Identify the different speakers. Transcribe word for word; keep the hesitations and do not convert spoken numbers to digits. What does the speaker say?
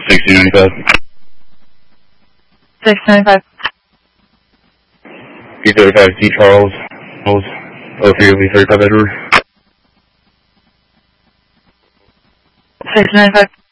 Speaker 1: sixty ninety-five.
Speaker 2: six ninety-five.
Speaker 1: B thirty-five D Charles. O three B thirty-five Edward.
Speaker 2: six ninety-five.